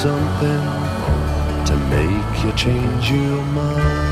something to make you change your mind.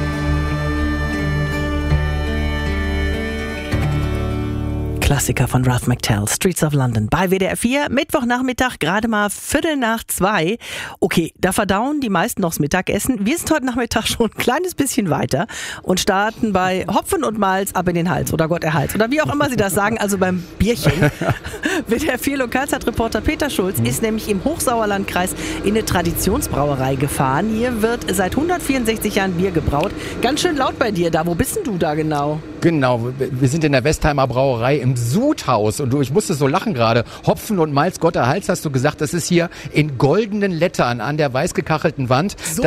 Klassiker von Ralph McTell, Streets of London, bei WDR 4, Mittwochnachmittag, gerade mal 1:45. Okay, da verdauen die meisten noch das Mittagessen. Wir sind heute Nachmittag schon ein kleines bisschen weiter und starten bei Hopfen und Malz ab in den Hals oder Gott erhalts oder wie auch immer Sie das sagen, also beim Bierchen. WDR 4 Lokalzeitreporter Peter Schulz ist nämlich im Hochsauerlandkreis in eine Traditionsbrauerei gefahren. Hier wird seit 164 Jahren Bier gebraut. Ganz schön laut bei dir da. Wo bist denn du da genau? Genau, wir sind in der Westheimer Brauerei im Sudhaus und ich musste so lachen gerade. Hopfen und Malz, Gott erhalts, hast du gesagt, das ist hier in goldenen Lettern an der weiß gekachelten Wand. So.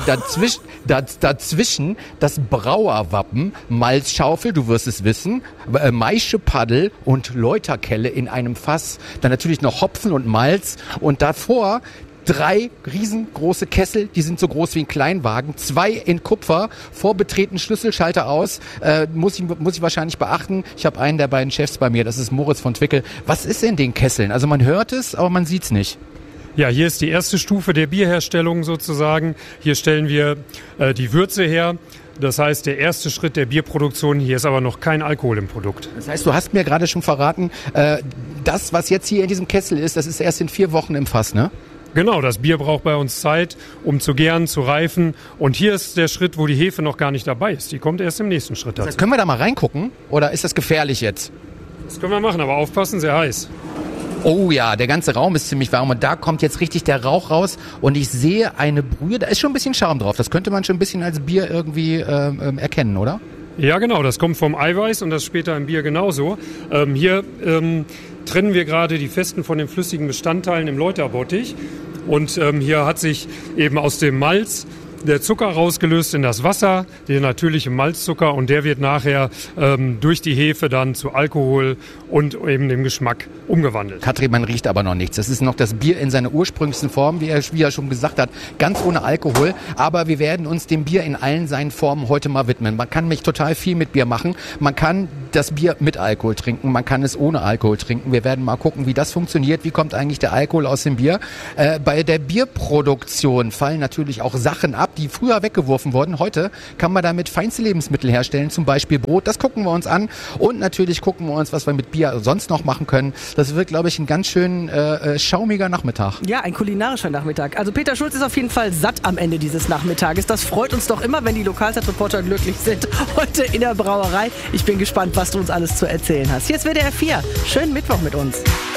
Dazwischen das Brauerwappen, Malzschaufel, du wirst es wissen, Maischepaddel und Läuterkelle in einem Fass. Dann natürlich noch Hopfen und Malz und davor 3 riesengroße Kessel, die sind so groß wie ein Kleinwagen, 2 in Kupfer, vorbetreten Schlüsselschalter aus, muss ich wahrscheinlich beachten. Ich habe einen der beiden Chefs bei mir, das ist Moritz von Twickel. Was ist in den Kesseln? Also man hört es, aber man sieht es nicht. Ja, hier ist die erste Stufe der Bierherstellung sozusagen. Hier stellen wir die Würze her. Das heißt, der erste Schritt der Bierproduktion, hier ist aber noch kein Alkohol im Produkt. Das heißt, du hast mir gerade schon verraten, das, was jetzt hier in diesem Kessel ist, das ist erst in 4 Wochen im Fass, ne? Genau, das Bier braucht bei uns Zeit, um zu gären, zu reifen. Und hier ist der Schritt, wo die Hefe noch gar nicht dabei ist. Die kommt erst im nächsten Schritt dazu. Das heißt, können wir da mal reingucken? Oder ist das gefährlich jetzt? Das können wir machen, aber aufpassen, sehr heiß. Oh ja, der ganze Raum ist ziemlich warm und da kommt jetzt richtig der Rauch raus und ich sehe eine Brühe, da ist schon ein bisschen Schaum drauf. Das könnte man schon ein bisschen als Bier irgendwie erkennen, oder? Ja, genau, das kommt vom Eiweiß und das später im Bier genauso. Hier trennen wir gerade die festen von den flüssigen Bestandteilen im Läuterbottich. Und hier hat sich eben aus dem Malz der Zucker rausgelöst in das Wasser, der natürliche Malzzucker, und der wird nachher durch die Hefe dann zu Alkohol und eben dem Geschmack umgewandelt. Katrin, man riecht aber noch nichts. Das ist noch das Bier in seiner ursprünglichsten Form, wie er schon gesagt hat, ganz ohne Alkohol. Aber wir werden uns dem Bier in allen seinen Formen heute mal widmen. Man kann nämlich total viel mit Bier machen. Man kann das Bier mit Alkohol trinken, man kann es ohne Alkohol trinken. Wir werden mal gucken, wie das funktioniert. Wie kommt eigentlich der Alkohol aus dem Bier? Bei der Bierproduktion fallen natürlich auch Sachen ab, die früher weggeworfen wurden. Heute kann man damit feinste Lebensmittel herstellen, zum Beispiel Brot. Das gucken wir uns an. Und natürlich gucken wir uns, was wir mit Bier sonst noch machen können. Das wird, glaube ich, ein ganz schön schaumiger Nachmittag. Ja, ein kulinarischer Nachmittag. Also Peter Schulz ist auf jeden Fall satt am Ende dieses Nachmittages. Das freut uns doch immer, wenn die Lokalzeitreporter glücklich sind. Heute in der Brauerei. Ich bin gespannt, was du uns alles zu erzählen hast. Hier ist WDR 4. Schönen Mittwoch mit uns.